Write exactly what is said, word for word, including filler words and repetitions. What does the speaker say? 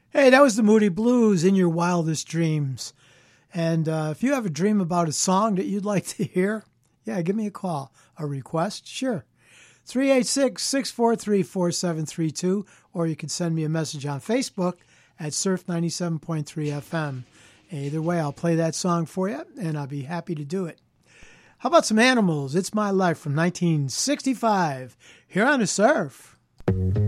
Hey, that was the Moody Blues, In Your Wildest Dreams. And uh, if you have a dream about a song that you'd like to hear, yeah, give me a call. A request? Sure. three eight six, six four three, four seven three two, or you can send me a message on Facebook at Surf ninety-seven point three F M. Either way, I'll play that song for you, and I'll be happy to do it. How about some Animals? It's My Life from nineteen sixty-five. Here on the Surf.